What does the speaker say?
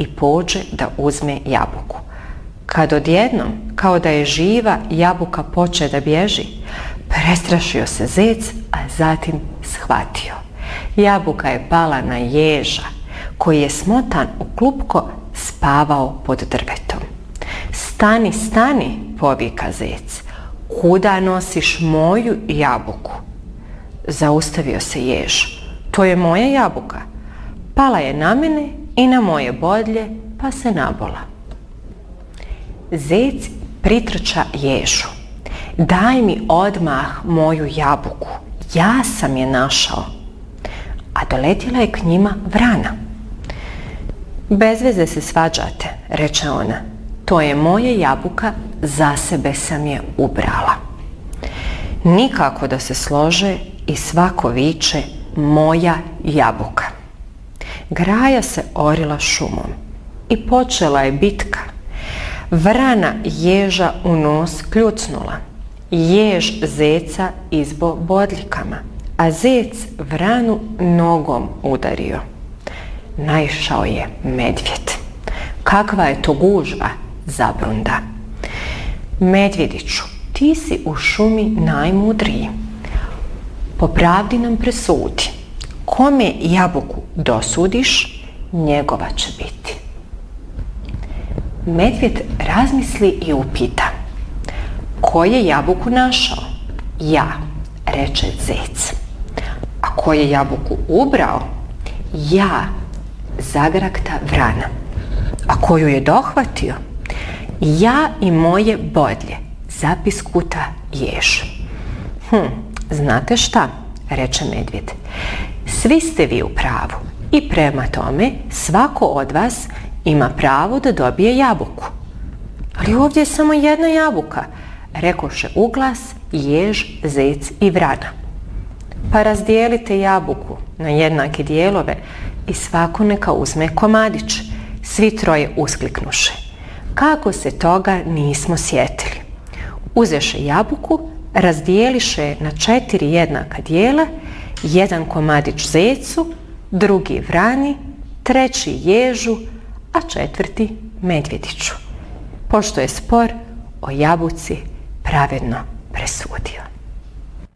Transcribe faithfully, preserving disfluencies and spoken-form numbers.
i pođe da uzme jabuku. Kad odjednom, kao da je živa, jabuka poče da bježi, prestrašio se zec, a zatim shvatio. Jabuka je pala na ježa, koji je smotan u klupko spavao pod drvetom. Stani, stani, povika zec, kuda nosiš moju jabuku? Zaustavio se jež. To je moja jabuka. Pala je na mene i na moje bodlje, pa se nabola. Zec pritrča ježu. Daj mi odmah moju jabuku. Ja sam je našao. A doletjela je k njima vrana. Bez veze se svađate, reče ona. To je moja jabuka, za sebe sam je ubrala. Nikako da se slože i svako viče moja jabuka. Graja se orila šumom i počela je bitka. Vrana ježa u nos kljucnula, jež zeca izbo bodljikama, a zec vranu nogom udario. Naišao je medvjed. Kakva je to gužva, zabrunda. Medvjediću, ti si u šumi najmudriji. Po pravdi nam presudi. Kome jabuku dosudiš, njegova će biti. Medvjed razmisli i upita. Ko je jabuku našao? Ja, reče zec. A ko je jabuku ubrao? Ja, zagrakta vrana. A koju je dohvatio? Ja i moje bodlje, zapiskuta jež. Hm, znate šta, reče medvjed. Svi ste vi u pravu i prema tome svako od vas ima pravo da dobije jabuku. Ali ovdje je samo jedna jabuka, rekoše uglas jež, zec i vrana. Pa razdijelite jabuku na jednake dijelove i svako neka uzme komadić. Svi troje uskliknuše. Kako se toga nismo sjetili. Uzeše jabuku, razdijeliše je na četiri jednaka dijela, jedan komadić zecu, drugi vrani, treći ježu, a četvrti medvjediću. Pošto je spor o jabuci pravedno presudio.